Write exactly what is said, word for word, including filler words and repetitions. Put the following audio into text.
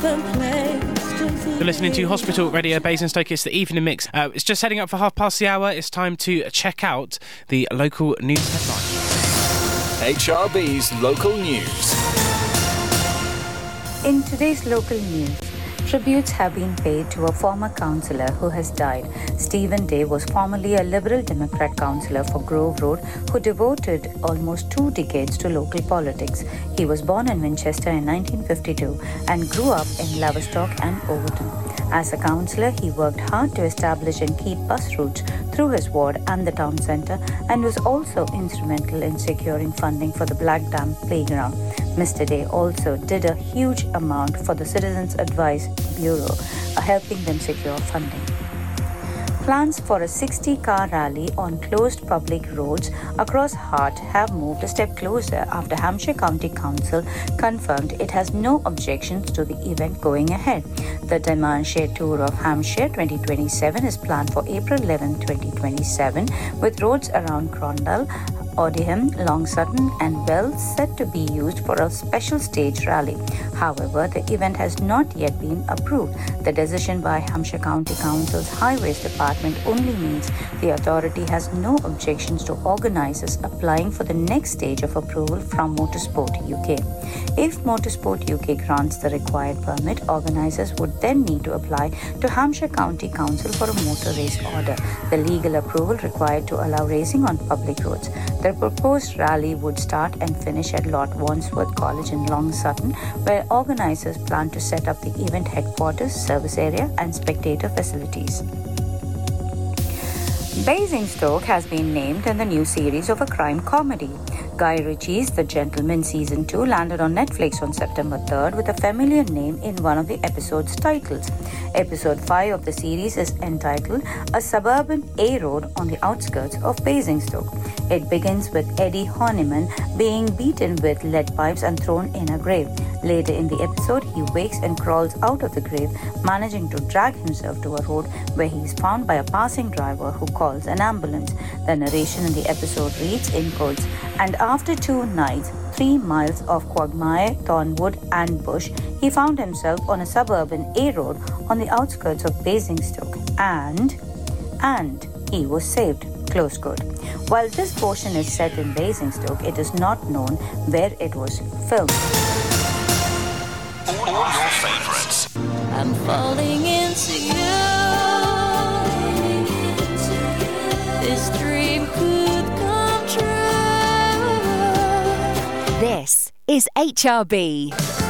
You're listening to Hospital Radio Basingstoke. It's the evening mix. Uh, it's just heading up for half past the hour. It's time to check out the local news headlines. H R B's local news. In today's local news, tributes have been paid to a former councillor who has died. Stephen Day was formerly a Liberal Democrat councillor for Grove Road who devoted almost two decades to local politics. He was born in Winchester in nineteen fifty-two and grew up in Laverstock and Overton. As a councillor, he worked hard to establish and keep bus routes through his ward and the town centre, and was also instrumental in securing funding for the Black Dam playground. Mister Day also did a huge amount for the Citizens Advice Bureau, helping them secure funding. Plans for a sixty-car rally on closed public roads across Hart have moved a step closer after Hampshire County Council confirmed it has no objections to the event going ahead. The Derbyshire Tour of Hampshire twenty twenty-seven is planned for April eleventh, twenty twenty-seven, with roads around Crondall, Odiham, Long Sutton and Wells set to be used for a special stage rally. However, the event has not yet been approved. The decision by Hampshire County Council's Highways Department only means the authority has no objections to organisers applying for the next stage of approval from Motorsport U K. If Motorsport U K grants the required permit, organisers would then need to apply to Hampshire County Council for a motor race order, the legal approval required to allow racing on public roads. The proposed rally would start and finish at Lord Wandsworth College in Long Sutton, where organisers plan to set up the event headquarters, service area and spectator facilities. Basingstoke has been named in the new series of a crime comedy. Guy Ritchie's The Gentleman Season two landed on Netflix on September third with a familiar name in one of the episode's titles. Episode five of the series is entitled A Suburban A-Road on the Outskirts of Basingstoke. It begins with Eddie Horniman being beaten with lead pipes and thrown in a grave. Later in the episode, he wakes and crawls out of the grave, managing to drag himself to a road where he is found by a passing driver who calls an ambulance. The narration in the episode reads in quotes, "And after two nights, three miles of quagmire, thornwood and bush, he found himself on a suburban A-road on the outskirts of Basingstoke and, and he was saved." Close quote. While this portion is set in Basingstoke, it is not known where it was filmed. All your favourites. I'm falling into you. This dream could come true. This is H R B.